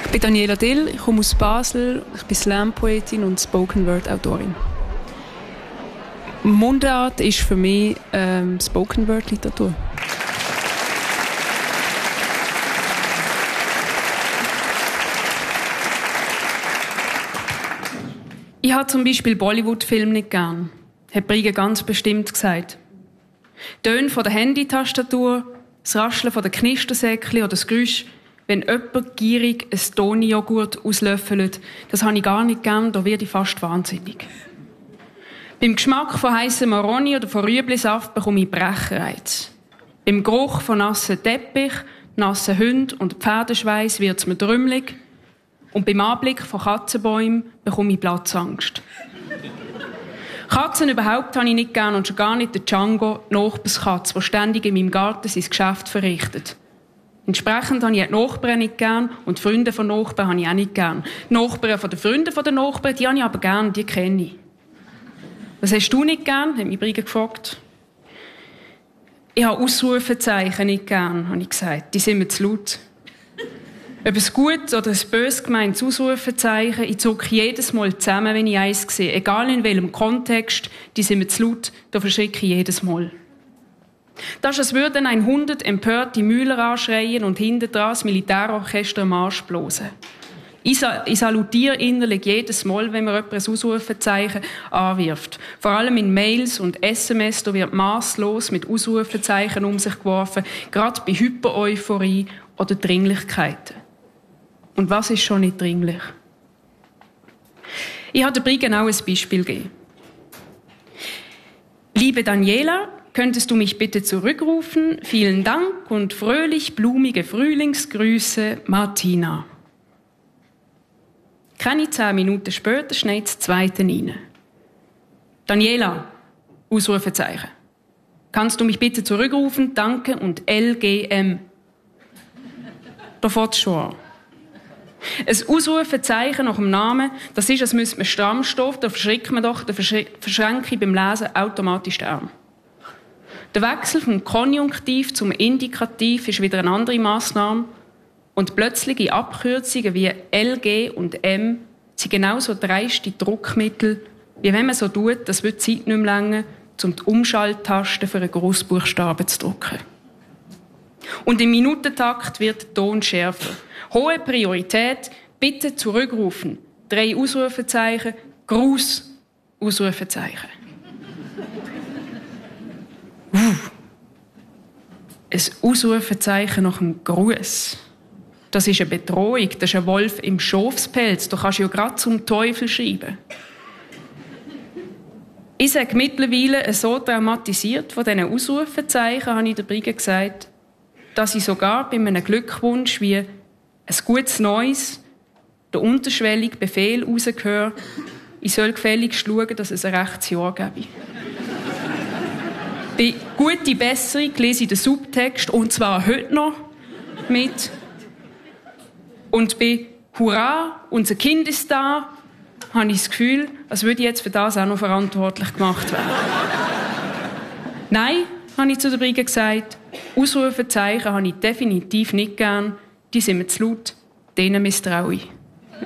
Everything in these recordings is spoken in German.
Ich bin Daniela Dill, ich komme aus Basel, ich bin Slam-Poetin und Spoken-Word-Autorin. Mundart ist für mich Spoken-Word-Literatur. Ich habe zum Beispiel Bollywood-Filme nicht gern, hat Brige ganz bestimmt gesagt. Töne von der Handytastatur, das Rascheln von der Knistersäckchen oder das Geräusch, wenn jemand gierig ein Toni-Joghurt auslöffelt, das habe ich gar nicht gern, da werde ich fast wahnsinnig. Beim Geschmack von heißem Maroni oder von Rüeblisaft bekomme ich Brechreiz. Beim Geruch von nassen Teppich, nassen Hunden und Pferdeschweiß wird es mir trümmelig. Und beim Anblick von Katzenbäumen bekomme ich Platzangst. Katzen überhaupt habe ich nicht gern und schon gar nicht den Django, die Nachbarskatze, die ständig in meinem Garten sein Geschäft verrichtet. Entsprechend habe ich die Nachbarn nicht gern und die Freunde von Nachbarn habe ich auch nicht gern. Die Nachbarn von den Freunden von den Nachbarn, die habe ich aber gern, die kenne ich. Was hast du nicht gern? Hat mich Brige gefragt. Ich habe Ausrufezeichen nicht gern, habe ich gesagt. Die sind mir zu laut. Ob ein gut oder ein bös gemeintes Ausrufezeichen, ich zucke jedes Mal zusammen, wenn ich eins sehe. Egal in welchem Kontext, die sind mir zu laut, da verschrecke ich jedes Mal. Das ist, als würden 100 empörte Müller anschreien und hinten dran das Militärorchester am Marsch blosen. Ich salutiere innerlich jedes Mal, wenn mir jemand ein Ausrufezeichen anwirft. Vor allem in Mails und SMS, da wird masslos mit Ausrufezeichen um sich geworfen, gerade bei Hyper-Euphorie oder Dringlichkeiten. Und was ist schon nicht dringlich? Ich habe der Brige genau ein Beispiel gegeben. Liebe Daniela, könntest du mich bitte zurückrufen? Vielen Dank und fröhlich blumige Frühlingsgrüße, Martina. Keine 10 Minuten später schneit das Zweite rein. Daniela, Ausrufezeichen. Kannst du mich bitte zurückrufen? Danke und LGM. Da fährt es schon an. Ein Ausrufezeichen nach dem Namen, das ist, als müsste man stramm stehen, da verschreckt man doch, da verschränke ich beim Lesen automatisch den Arm. Der Wechsel vom Konjunktiv zum Indikativ ist wieder eine andere Massnahme und plötzliche Abkürzungen wie LG und M sind genauso dreiste Druckmittel, wie wenn man so tut, das wird die Zeit nicht mehr länger, um die Umschalttaste für einen Grossbuchstaben zu drücken. Und im Minutentakt wird der Ton schärfer. Hohe Priorität, bitte zurückrufen. 3 Ausrufezeichen, Gruß, Ausrufezeichen. Ein Ausrufezeichen nach einem Gruß. Das ist eine Bedrohung, das ist ein Wolf im Schafspelz. Du kannst ja gerade zum Teufel schreiben. Ich sage mittlerweile so traumatisiert von diesen Ausrufezeichen, habe ich der Brige gesagt, dass ich sogar bei einem Glückwunsch wie ein gutes Neues, der unterschwellige Befehl rausgehört, ich soll gefälligst schauen, dass es ein rechtes Jahr gebe. Bei «Gute Besserung» lese ich den Subtext, und zwar heute noch, mit. Und bei «Hurra, unser Kind ist da», habe ich das Gefühl, als würde ich jetzt für das auch noch verantwortlich gemacht werden. Nein, habe ich zu der Brige gesagt, Ausrufezeichen habe ich definitiv nicht gern. Die sind mir zu laut, denen misstraue ich.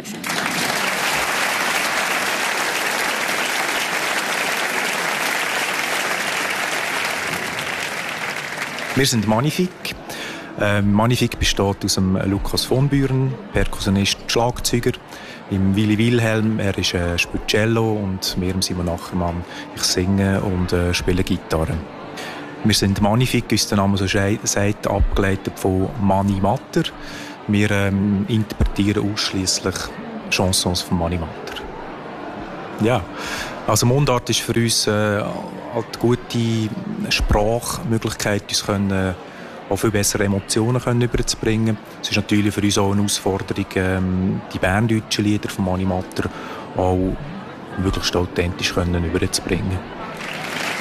Wir sind Magnifik. Magnifik besteht aus dem Lukas von Büren, Perkussionist, Schlagzeuger, im Willi Wilhelm, er ist spielt Cello, und mir, Simon Ackermann, ich singe und spiele Gitarre. Wir sind Magnifik, ist der Name so sagt, abgeleitet von Mani Matter. Wir interpretieren ausschliesslich Chansons von Mani Matter. Ja, also Mundart ist für uns eine gute Sprachmöglichkeit, uns können auch viel bessere Emotionen überzubringen. Es ist natürlich für uns auch eine Herausforderung, die berndeutschen Lieder von Mani Matter auch möglichst authentisch überzubringen.